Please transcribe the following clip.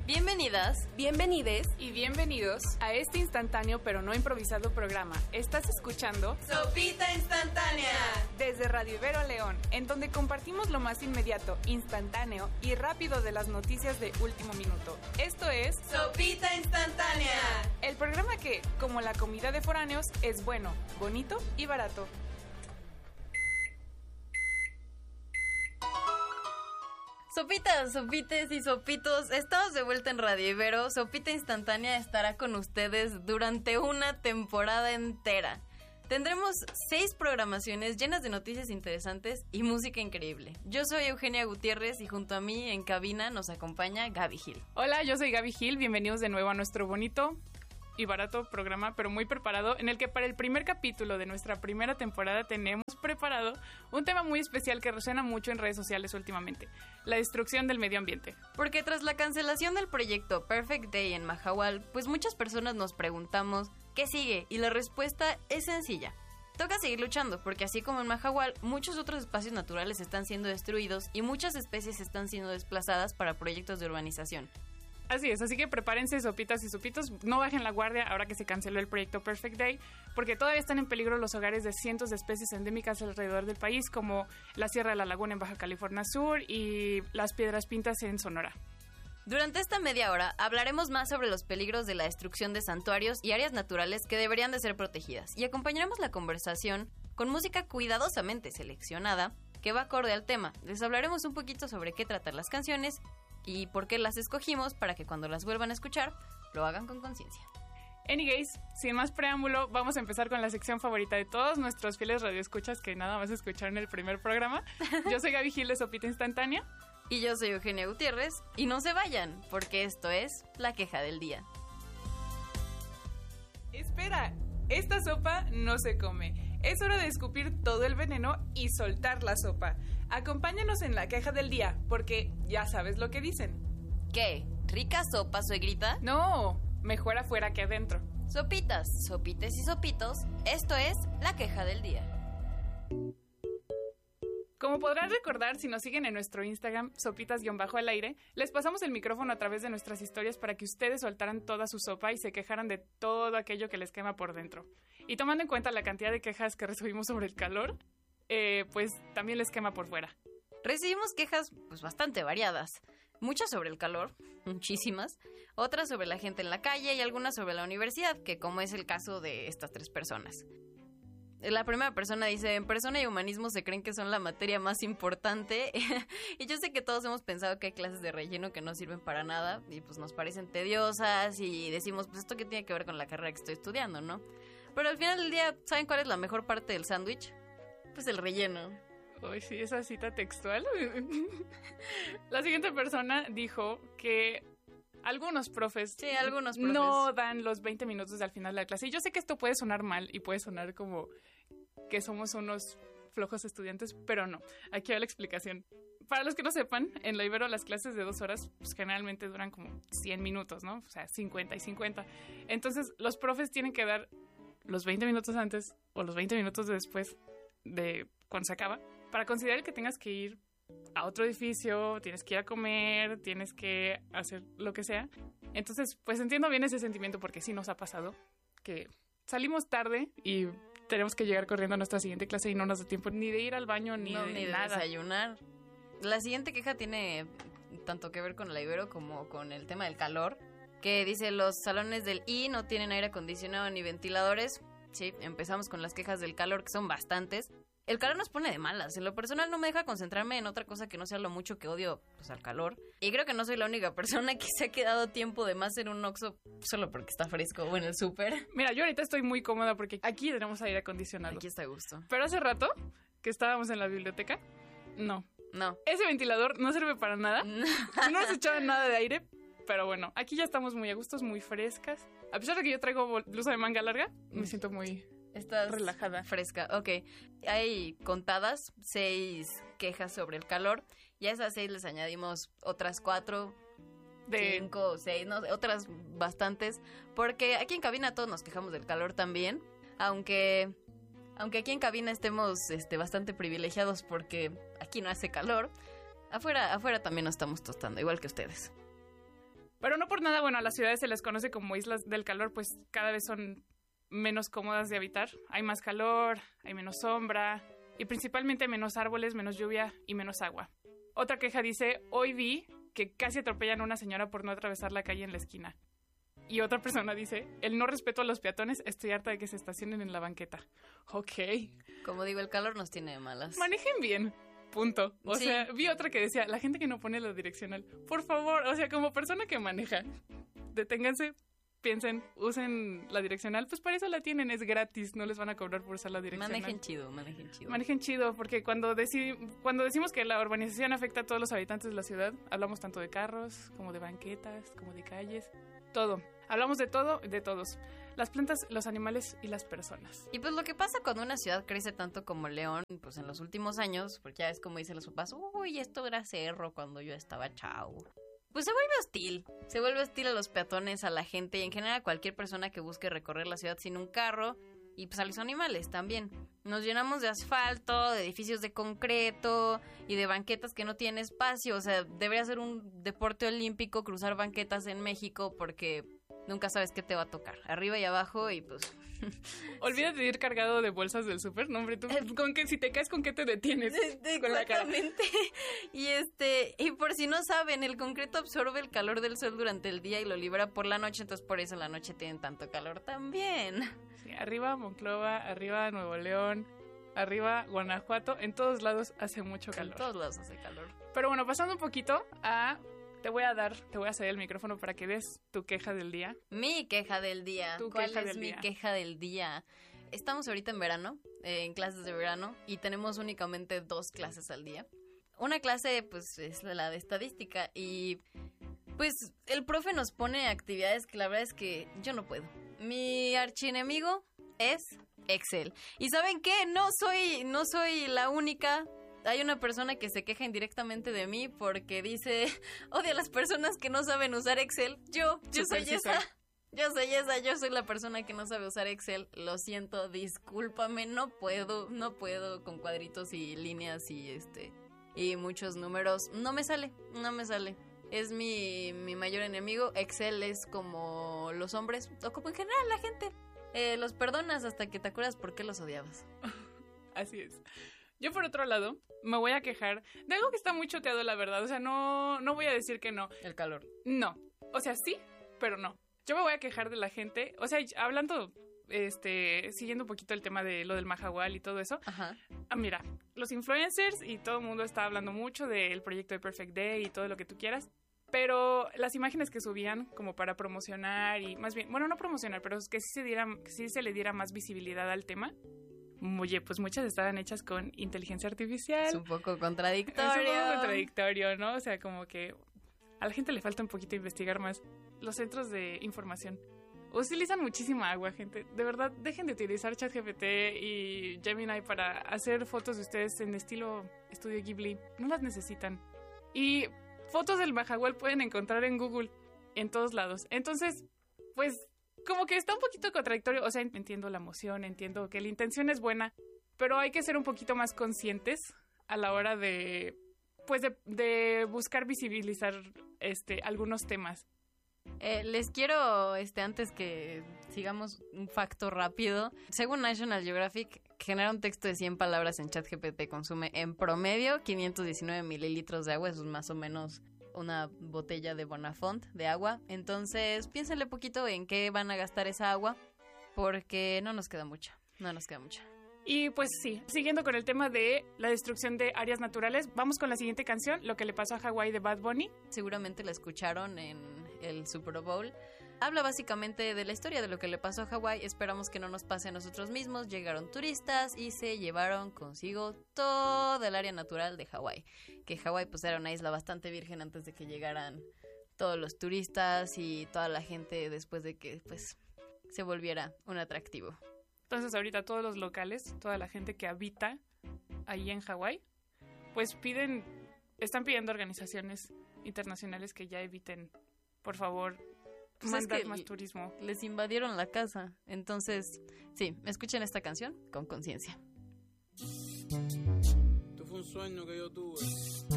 Bienvenidas, bienvenides y bienvenidos a este instantáneo pero no improvisado programa. Estás escuchando Sopita Instantánea desde Radio Ibero León, en donde compartimos lo más inmediato, instantáneo y rápido de las noticias de último minuto. Esto es Sopita Instantánea, el programa que, como la comida de foráneos, es bueno, bonito y barato. Sopitas, sopites y sopitos, estamos de vuelta en Radio Ibero. Sopita Instantánea estará con ustedes durante una temporada entera. Tendremos 6 programaciones llenas de noticias interesantes y música increíble. Yo soy Eugenia Gutiérrez y junto a mí en cabina nos acompaña Gaby Gil. Hola, yo soy Gaby Gil, bienvenidos de nuevo a nuestro bonito y barato programa, pero muy preparado, en el que para el primer capítulo de nuestra primera temporada tenemos preparado un tema muy especial que resuena mucho en redes sociales últimamente: la destrucción del medio ambiente. Porque tras la cancelación del proyecto Perfect Day en Mahahual, pues muchas personas nos preguntamos ¿qué sigue? Y la respuesta es sencilla: toca seguir luchando, porque así como en Mahahual, muchos otros espacios naturales están siendo destruidos y muchas especies están siendo desplazadas para proyectos de urbanización. Así es, así que prepárense, sopitas y sopitos, no bajen la guardia ahora que se canceló el proyecto Perfect Day, porque todavía están en peligro los hogares de cientos de especies endémicas alrededor del país, como la Sierra de la Laguna en Baja California Sur y las Piedras Pintas en Sonora. Durante esta media hora hablaremos más sobre los peligros de la destrucción de santuarios y áreas naturales que deberían de ser protegidas, y acompañaremos la conversación con música cuidadosamente seleccionada que va acorde al tema. Les hablaremos un poquito sobre qué tratan las canciones y por qué las escogimos, para que cuando las vuelvan a escuchar lo hagan con conciencia. Anyways, sin más preámbulo, vamos a empezar con la sección favorita de todos nuestros fieles radioescuchas que nada más escucharon el primer programa. Yo soy Gaby Gil de Sopita Instantánea. Y yo soy Eugenia Gutiérrez, y no se vayan, porque esto es La Queja del Día. Espera, esta sopa no se come. Es hora de escupir todo el veneno y soltar la sopa. Acompáñanos en La Queja del Día, porque ya sabes lo que dicen. ¿Qué? ¿Rica sopa, suegrita? No, mejor afuera que adentro. Sopitas, sopites y sopitos, esto es La Queja del Día. Como podrán recordar, si nos siguen en nuestro Instagram, sopitas_al aire, les pasamos el micrófono a través de nuestras historias para que ustedes soltaran toda su sopa y se quejaran de todo aquello que les quema por dentro. Y tomando en cuenta la cantidad de quejas que recibimos sobre el calor, pues también les quema por fuera. Recibimos quejas pues bastante variadas. Muchas sobre el calor, muchísimas. Otras sobre la gente en la calle y algunas sobre la universidad, que como es el caso de estas 3 personas. La primera persona dice: en persona y humanismo se creen que son la materia más importante. Y yo sé que todos hemos pensado que hay clases de relleno que no sirven para nada y pues nos parecen tediosas y decimos, pues esto qué tiene que ver con la carrera que estoy estudiando, ¿no? Pero al final del día, ¿saben cuál es la mejor parte del sándwich? Pues el relleno. Uy, sí, esa cita textual. La siguiente persona dijo que algunos profes no dan los 20 minutos al final de la clase. Y yo sé que esto puede sonar mal y puede sonar como que somos unos flojos estudiantes, pero no. Aquí va la explicación. Para los que no sepan, en la Ibero las clases de 2 horas pues generalmente duran como 100 minutos, ¿no? O sea, 50 y 50. Entonces, los profes tienen que dar los 20 minutos antes o los 20 minutos después de cuando se acaba, para considerar que tengas que ir a otro edificio, tienes que ir a comer, tienes que hacer lo que sea. Entonces, pues entiendo bien ese sentimiento, porque sí nos ha pasado que salimos tarde y tenemos que llegar corriendo a nuestra siguiente clase y no nos da tiempo ni de ir al baño ni de nada. Desayunar. La siguiente queja tiene tanto que ver con la Ibero como con el tema del calor, que dice: los salones del I no tienen aire acondicionado ni ventiladores. Sí, empezamos con las quejas del calor, que son bastantes. El calor nos pone de malas. En lo personal no me deja concentrarme en otra cosa que no sea lo mucho que odio pues al calor. Y creo que no soy la única persona que se ha quedado tiempo de más en un Oxxo solo porque está fresco o en el súper. Mira, yo ahorita estoy muy cómoda porque aquí tenemos aire acondicionado. Aquí está a gusto. Pero hace rato que estábamos en la biblioteca, no. Ese ventilador no sirve para nada. No se echaba nada de aire. Pero bueno, aquí ya estamos muy a gustos, muy frescas. A pesar de que yo traigo blusa de manga larga, me siento muy... Estás relajada. Fresca, ok. Hay contadas 6 quejas sobre el calor. Y a esas 6 les añadimos otras 4, 5 o 6, no, otras bastantes. Porque aquí en cabina todos nos quejamos del calor también. Aunque aquí en cabina estemos bastante privilegiados porque aquí no hace calor. Afuera también nos estamos tostando, igual que ustedes. Pero no por nada, bueno, a las ciudades se les conoce como islas del calor, pues cada vez son menos cómodas de habitar. Hay más calor, hay menos sombra y principalmente menos árboles, menos lluvia y menos agua. Otra queja dice, hoy vi que casi atropellan a una señora por no atravesar la calle en la esquina. Y otra persona dice, el no respeto a los peatones, estoy harta de que se estacionen en la banqueta. Ok. Como digo, el calor nos tiene de malas. Manejen bien. Punto. O sea, vi otra que decía, la gente que no pone la direccional, por favor, o sea, como persona que maneja, deténganse, piensen, usen la direccional, pues para eso la tienen, es gratis, no les van a cobrar por usar la direccional. Manejen chido, manejen chido. Manejen chido, porque cuando decimos que la urbanización afecta a todos los habitantes de la ciudad, hablamos tanto de carros, como de banquetas, como de calles, todo. Hablamos de todo, de todos. Las plantas, los animales y las personas. Y pues lo que pasa cuando una ciudad crece tanto como León, pues en los últimos años, porque ya es como dicen los papás, uy, esto era cerro cuando yo estaba chavo. Pues se vuelve hostil a los peatones, a la gente y en general a cualquier persona que busque recorrer la ciudad sin un carro y pues a los animales también. Nos llenamos de asfalto, de edificios de concreto y de banquetas que no tienen espacio, o sea, debería ser un deporte olímpico cruzar banquetas en México porque nunca sabes qué te va a tocar, arriba y abajo y pues... Olvídate de ir cargado de bolsas del súper, no hombre, tú, ¿con qué, si te caes, ¿con qué te detienes? Con la cara. Exactamente. Y por si no saben, el concreto absorbe el calor del sol durante el día y lo libera por la noche, entonces por eso en la noche tienen tanto calor también. Sí, arriba Monclova, arriba Nuevo León, arriba Guanajuato, en todos lados hace mucho calor. En todos lados hace calor. Pero bueno, pasando un poquito a... Te voy a ceder el micrófono para que des tu queja del día. Mi queja del día. ¿Cuál es mi queja del día? Estamos ahorita en verano, en clases de verano, y tenemos únicamente 2 clases al día. Una clase, pues, es la de estadística, y pues el profe nos pone actividades que la verdad es que yo no puedo. Mi archienemigo es Excel. ¿Y saben qué? No soy la única. Hay una persona que se queja indirectamente de mí porque dice, odio a las personas que no saben usar Excel. Yo soy esa. Yo soy la persona que no sabe usar Excel. Lo siento, discúlpame, no puedo con cuadritos y líneas y muchos números. No me sale. Es mi mayor enemigo. Excel es como los hombres, o como en general la gente. Los perdonas hasta que te acuerdas por qué los odiabas. Así es. Yo, por otro lado, me voy a quejar de algo que está muy choteado, la verdad. O sea, no voy a decir que no. El calor. No. O sea, sí, pero no. Yo me voy a quejar de la gente. O sea, hablando, siguiendo un poquito el tema de lo del Mahahual y todo eso. Ajá. Mira, los influencers y todo el mundo está hablando mucho del proyecto de Perfect Day y todo lo que tú quieras. Pero las imágenes que subían como para promocionar y más bien, bueno, no promocionar, pero que sí se le diera más visibilidad al tema. Oye, pues muchas estaban hechas con inteligencia artificial. Es un poco contradictorio. ¿no? O sea, como que a la gente le falta un poquito investigar más. Los centros de información utilizan muchísima agua, gente. De verdad, dejen de utilizar ChatGPT y Gemini para hacer fotos de ustedes en estilo Estudio Ghibli. No las necesitan. Y fotos del Mahahual pueden encontrar en Google, en todos lados. Entonces, pues... como que está un poquito contradictorio, o sea, entiendo la emoción, entiendo que la intención es buena, pero hay que ser un poquito más conscientes a la hora de, pues, de buscar visibilizar, algunos temas. Les quiero, antes que sigamos, un facto rápido. Según National Geographic, generar un texto de 100 palabras en ChatGPT consume en promedio 519 mililitros de agua, eso es más o menos... una botella de Bonafont de agua. Entonces piénsenle poquito en qué van a gastar esa agua, porque no nos queda mucha. Y pues sí, siguiendo con el tema de la destrucción de áreas naturales, vamos con la siguiente canción, Lo que le pasó a Hawái de Bad Bunny. Seguramente la escucharon en el Super Bowl. Habla básicamente de la historia de lo que le pasó a Hawái. Esperamos que no nos pase a nosotros mismos. Llegaron turistas y se llevaron consigo todo el área natural de Hawái. Que Hawái pues era una isla bastante virgen antes de que llegaran todos los turistas y toda la gente después de que pues se volviera un atractivo. Entonces ahorita todos los locales, toda la gente que habita ahí en Hawái, pues están pidiendo a organizaciones internacionales que ya eviten, por favor, pues mandar más turismo. Les invadieron la casa. Entonces, sí, escuchen esta canción con conciencia. Esto fue un sueño que yo tuve.